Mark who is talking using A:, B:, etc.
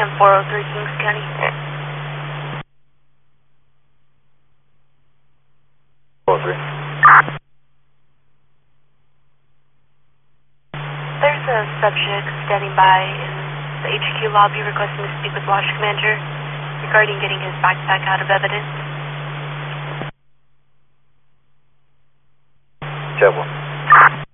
A: 10-403 Kings County. There's a subject standing by in the HQ lobby requesting to speak with Watch Commander regarding getting his backpack out of evidence.
B: Chapel.